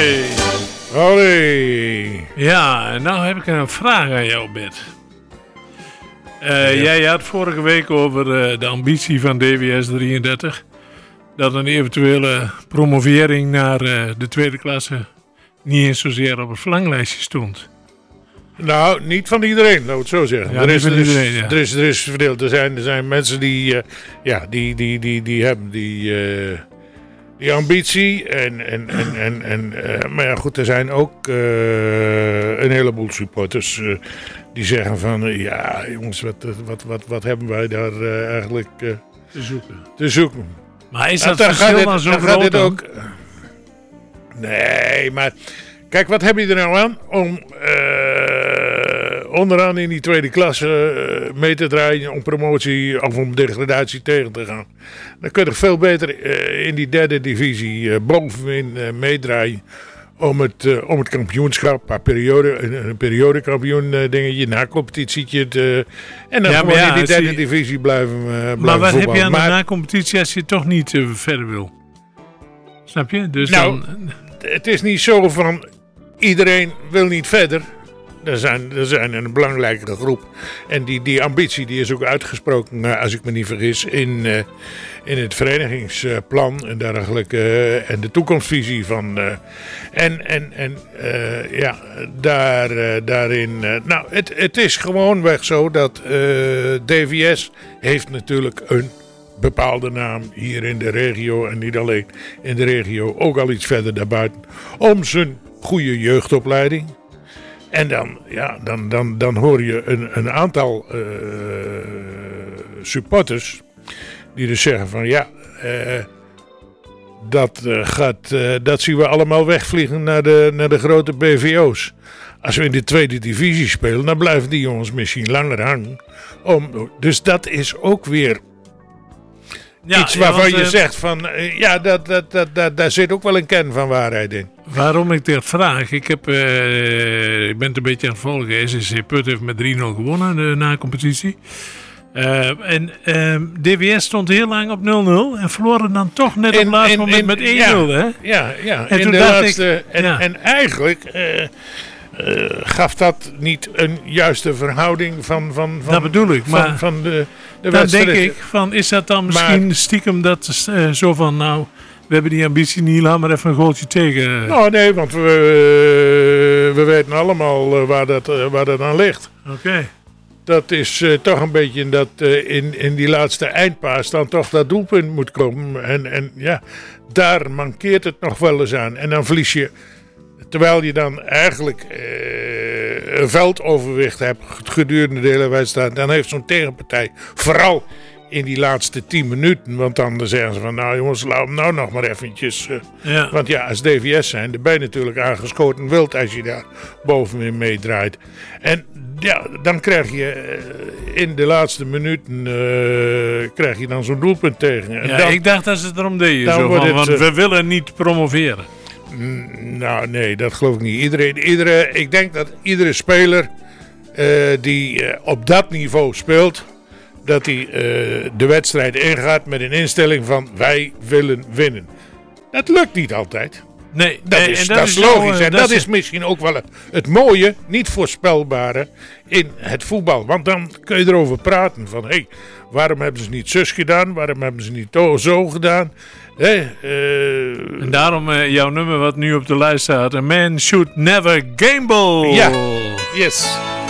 Olé! Olé! Ja, en nou heb ik een vraag aan jou, Bert. Jij had vorige week over de ambitie van DWS 33... dat een eventuele promovering naar de tweede klasse niet eens zozeer op het verlanglijstje stond. Nou, niet van iedereen, laten we het zo zeggen. Ja, niet van iedereen, ja. Er is verdeeld. Er zijn mensen die hebben die ambitie. Maar ja, goed, er zijn ook een heleboel supporters die zeggen van... ja, jongens, wat hebben wij daar eigenlijk te zoeken. Maar is dat verschil dan zo groot dan? Nee, maar... Kijk, wat heb je er nou aan om onderaan in die tweede klasse mee te draaien om promotie of om degradatie tegen te gaan? Dan kun je veel beter in die derde divisie bovenin meedraaien om het kampioenschap, een periodekampioen dingetje, na-competitietje. En dan gewoon in die derde divisie blijven maar wat voetballen. Heb je aan de na-competitie als je toch niet verder wil? Snap je? Dus nou, het is niet zo van... Iedereen wil niet verder. Er zijn een belangrijkere groep. En die ambitie die is ook uitgesproken, als ik me niet vergis, in het verenigingsplan en dergelijke. En de toekomstvisie van. Daarin. Nou, het is gewoonweg zo dat DVS heeft natuurlijk een bepaalde naam hier in de regio. En niet alleen in de regio, ook al iets verder daarbuiten. Om zijn goede jeugdopleiding. En dan hoor je een aantal supporters die dus zeggen van ja, dat zien we allemaal wegvliegen naar de grote BVO's. Als we in de tweede divisie spelen, dan blijven die jongens misschien langer hangen. Dus dat is ook weer iets waarvan je zegt van, daar zit ook wel een kern van waarheid in. Waarom ik dit vraag? Ik ben het een beetje aan het volgen. SSC Put heeft met 3-0 gewonnen de na-competitie. DWS stond heel lang op 0-0 en verloren dan toch net op het laatste moment met 1-0. Hè? Ja. En in de laatste. En eigenlijk gaf dat niet een juiste verhouding van dat bedoel ik, maar van de dan wedstrijd. denk ik van, is dat dan misschien stiekem dat zo van, nou, we hebben die ambitie niet, laat maar even een goaltje tegen. Nou nee, want we weten allemaal waar dat aan ligt. Oké. Dat is toch een beetje dat in die laatste eindpaas dan toch dat doelpunt moet komen. En ja, daar mankeert het nog wel eens aan. En dan verlies je, terwijl je dan eigenlijk een veldoverwicht hebt gedurende de hele wedstrijd. Dan heeft zo'n tegenpartij, vooral in die laatste 10 minuten. Want dan zeggen ze van, nou jongens, laat hem nou nog maar eventjes. Want ja, als DVS zijn, dan ben je natuurlijk aangeschoten wild als je daar bovenin meedraait. En ja, dan krijg je in de laatste minuten krijg je dan zo'n doelpunt tegen. En ja, dan, ik dacht dat ze het erom deden. Zo van, want we willen niet promoveren. Nou nee, dat geloof ik niet. Ik denk dat iedere speler die op dat niveau speelt, dat hij de wedstrijd ingaat met een instelling van wij willen winnen. Dat lukt niet altijd. Nee, dat is logisch. En dat is misschien ook wel het mooie, niet voorspelbare in het voetbal. Want dan kun je erover praten van, hé, waarom hebben ze niet zus gedaan? Waarom hebben ze niet zo gedaan? En daarom jouw nummer wat nu op de lijst staat. A man should never gamble. Ja, yes.